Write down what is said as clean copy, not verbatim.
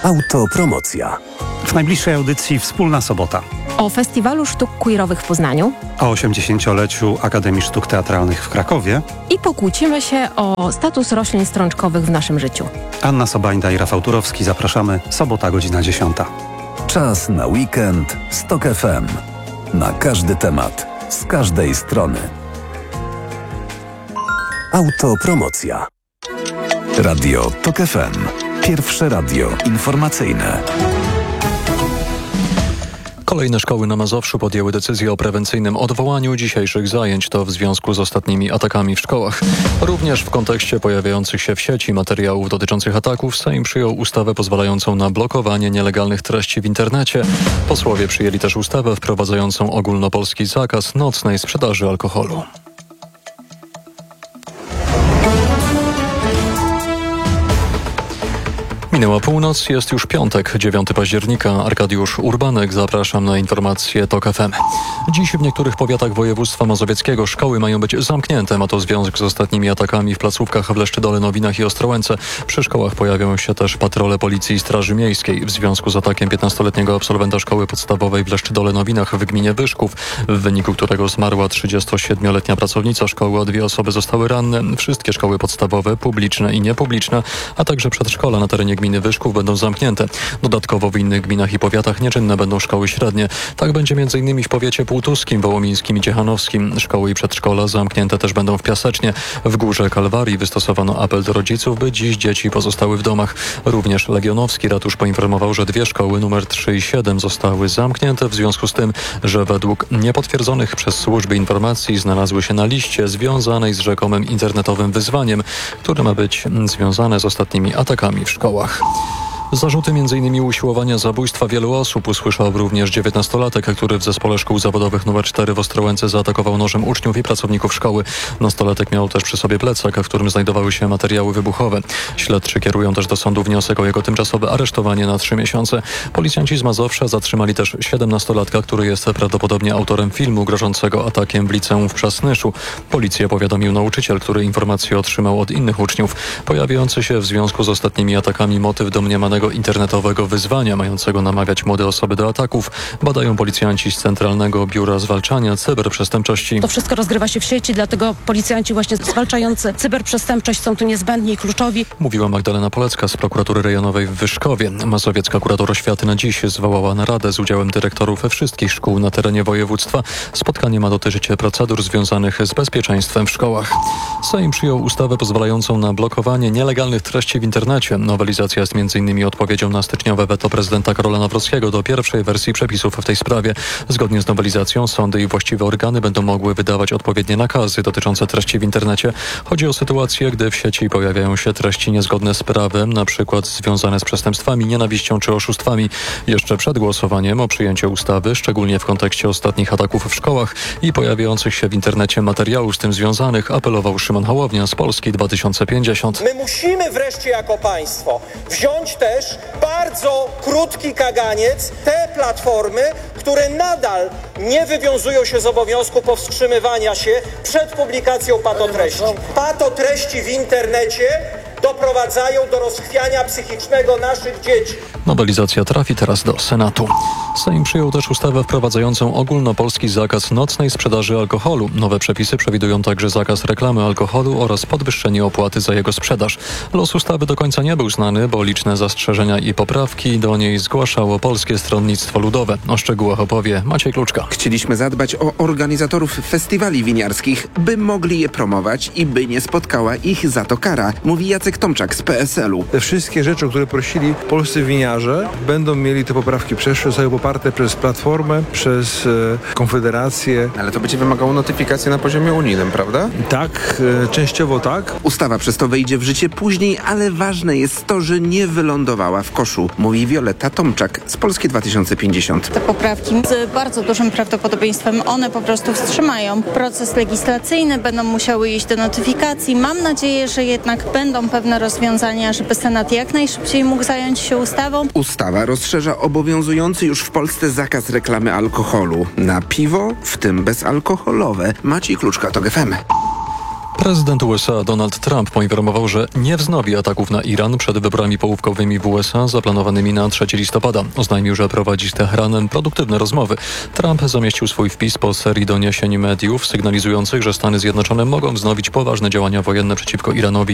Autopromocja. W najbliższej audycji Wspólna Sobota. O Festiwalu Sztuk Queerowych w Poznaniu. O 80-leciu Akademii Sztuk Teatralnych w Krakowie. I pokłócimy się o status roślin strączkowych w naszym życiu. Anna Sobańda i Rafał Turowski. Zapraszamy. Sobota, godzina 10. Czas na weekend z TOK FM. Na każdy temat, z każdej strony. Autopromocja. Radio TOK FM. Pierwsze radio informacyjne. Kolejne szkoły na Mazowszu podjęły decyzję o prewencyjnym odwołaniu dzisiejszych zajęć. To w związku z ostatnimi atakami w szkołach. Również w kontekście pojawiających się w sieci materiałów dotyczących ataków Sejm przyjął ustawę pozwalającą na blokowanie nielegalnych treści w internecie. Posłowie przyjęli też ustawę wprowadzającą ogólnopolski zakaz nocnej sprzedaży alkoholu. Minęła północ, jest już piątek, 9 października. Arkadiusz Urbanek, zapraszam na informacje TOK FM. Dziś w niektórych powiatach województwa mazowieckiego szkoły mają być zamknięte. Ma to związek z ostatnimi atakami w placówkach w Leszczydole, Nowinach i Ostrołęce. Przy szkołach pojawią się też patrole Policji i Straży Miejskiej. W związku z atakiem 15-letniego absolwenta szkoły podstawowej w Leszczydole, Nowinach w gminie Wyszków, w wyniku którego zmarła 37-letnia pracownica szkoły, a 2 osoby zostały ranne. Wszystkie szkoły podstawowe, publiczne i niepubliczne, a także przedszkola na terenie gminy Wyszków będą zamknięte. Dodatkowo w innych gminach i powiatach nieczynne będą szkoły średnie. Tak będzie m.in. w powiecie półtuskim, wołomińskim i ciechanowskim. Szkoły i przedszkola zamknięte też będą w Piasecznie. W Górze Kalwarii wystosowano apel do rodziców, by dziś dzieci pozostały w domach. Również Legionowski ratusz poinformował, że 2 szkoły numer 3 i 7 zostały zamknięte w związku z tym, że według niepotwierdzonych przez służby informacji znalazły się na liście związanej z rzekomym internetowym wyzwaniem, które ma być związane z ostatnimi atakami w szkołach. Zarzuty m.in. usiłowania zabójstwa wielu osób usłyszał również 19-latek, który w zespole szkół zawodowych nr 4 w Ostrołęce zaatakował nożem uczniów i pracowników szkoły. Nastolatek miał też przy sobie plecak, w którym znajdowały się materiały wybuchowe. Śledczy kierują też do sądu wniosek o jego tymczasowe aresztowanie na 3 miesiące. Policjanci z Mazowsza zatrzymali też 17-latka, który jest prawdopodobnie autorem filmu grożącego atakiem w liceum w Przasnyszu. Policję powiadomił nauczyciel, który informację otrzymał od innych uczniów. Pojawiający się w związku z ostatnimi atakami motyw domniemanego internetowego wyzwania mającego namawiać młode osoby do ataków badają policjanci z Centralnego Biura Zwalczania Cyberprzestępczości. To wszystko rozgrywa się w sieci, dlatego policjanci właśnie zwalczający cyberprzestępczość są tu niezbędni i kluczowi. Mówiła Magdalena Polecka z prokuratury rejonowej w Wyszkowie. Mazowiecka kurator oświaty na dziś zwołała naradę z udziałem dyrektorów wszystkich szkół na terenie województwa. Spotkanie ma dotyczyć procedur związanych z bezpieczeństwem w szkołach. Sejm przyjął ustawę pozwalającą na blokowanie nielegalnych treści w internecie. Nowelizacja jest m.in. odpowiedzią na styczniowe weto prezydenta Karola Nawrockiego do pierwszej wersji przepisów w tej sprawie. Zgodnie z nowelizacją sądy i właściwe organy będą mogły wydawać odpowiednie nakazy dotyczące treści w internecie. Chodzi o sytuację, gdy w sieci pojawiają się treści niezgodne z prawem, na przykład związane z przestępstwami, nienawiścią czy oszustwami. Jeszcze przed głosowaniem o przyjęciu ustawy, szczególnie w kontekście ostatnich ataków w szkołach i pojawiających się w internecie materiałów z tym związanych, apelował Szymon Hołownia z Polski 2050. My musimy wreszcie jako państwo wziąć też bardzo krótki kaganiec te platformy, które nadal nie wywiązują się z obowiązku powstrzymywania się przed publikacją patotreści. Patotreści w internecie doprowadzają do rozchwiania psychicznego naszych dzieci. Nowelizacja trafi teraz do Senatu. Sejm przyjął też ustawę wprowadzającą ogólnopolski zakaz nocnej sprzedaży alkoholu. Nowe przepisy przewidują także zakaz reklamy alkoholu oraz podwyższenie opłaty za jego sprzedaż. Los ustawy do końca nie był znany, bo liczne zastrzeżenia i poprawki do niej zgłaszało Polskie Stronnictwo Ludowe. O szczegółach opowie Maciej Kluczka. Chcieliśmy zadbać o organizatorów festiwali winiarskich, by mogli je promować i by nie spotkała ich za to kara, mówi Jacek Tomczak z PSL-u. Te wszystkie rzeczy, o które prosili polscy winiarze, będą mieli te poprawki przeszłe, zostały poparte przez Platformę, przez Konfederację. Ale to będzie wymagało notyfikacji na poziomie unijnym, prawda? Tak, częściowo tak. Ustawa przez to wejdzie w życie później, ale ważne jest to, że nie wylądowała w koszu, mówi Wioletta Tomczak z Polski 2050. Te poprawki z bardzo dużym prawdopodobieństwem one po prostu wstrzymają proces legislacyjny, będą musiały iść do notyfikacji. Mam nadzieję, że jednak będą pewne rozwiązania, żeby Senat jak najszybciej mógł zająć się ustawą. Ustawa rozszerza obowiązujący już w Polsce zakaz reklamy alkoholu na piwo, w tym bezalkoholowe. Maciej Kluczka, TOK FM. Prezydent USA Donald Trump poinformował, że nie wznowi ataków na Iran przed wyborami połówkowymi w USA zaplanowanymi na 3 listopada. Oznajmił, że prowadzi z Teheranem produktywne rozmowy. Trump zamieścił swój wpis po serii doniesień mediów sygnalizujących, że Stany Zjednoczone mogą wznowić poważne działania wojenne przeciwko Iranowi